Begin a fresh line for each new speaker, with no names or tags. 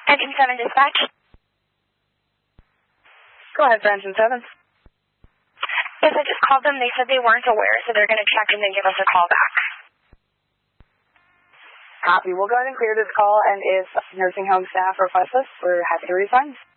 Engine 7 dispatch.
Go ahead, Engine 7.
Yes, I just called them. They said they weren't aware, so they're going to check and then give us a call back.
Copy. We'll go ahead and clear this call, and if nursing home staff request us, we're happy to refund.